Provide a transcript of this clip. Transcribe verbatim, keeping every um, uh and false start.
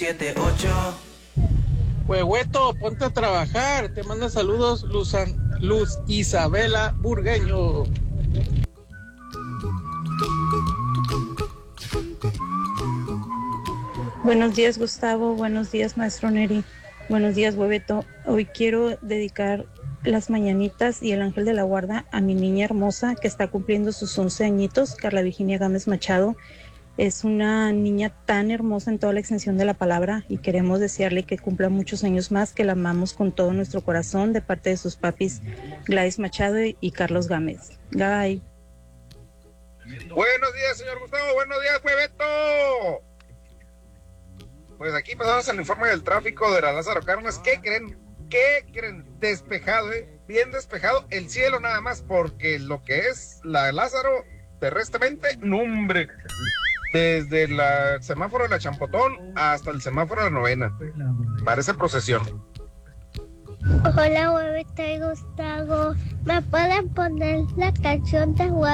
siete ocho. Huehueto, ponte a trabajar. Te manda saludos Luzan, Luz Isabela Burgueño. Buenos días, Gustavo. Buenos días, maestro Neri. Buenos días, Hueveto. Hoy quiero dedicar las mañanitas y el ángel de la guarda a mi niña hermosa que está cumpliendo sus once añitos, Carla Virginia Gámez Machado. Es una niña tan hermosa en toda la extensión de la palabra y queremos desearle que cumpla muchos años más, que la amamos con todo nuestro corazón de parte de sus papis Gladys Machado y Carlos Gámez. Bye. Buenos días, señor Gustavo. Buenos días, Hueveto. Pues aquí pasamos al informe del tráfico de la Lázaro Cárdenas. ¿Qué creen? ¿Qué creen? Despejado, ¿eh? Bien despejado el cielo nada más, porque lo que es la Lázaro terrestremente, nombre. Desde el semáforo de la Champotón hasta el semáforo de la Novena. Parece procesión. Hola, Huevita y Gustavo. ¿Me pueden poner la canción de Huevita?